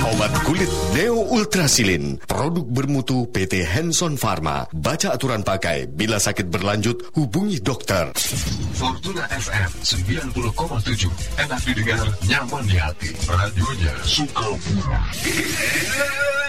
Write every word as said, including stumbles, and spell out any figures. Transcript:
Obat kulit Neo Ultrasilin, produk bermutu P T Hanson Pharma. Baca aturan pakai. Bila sakit berlanjut, hubungi dokter. Fortuna F M sembilan puluh koma tujuh. Enak didengar, nyaman di hati. Radionya suka bunyi.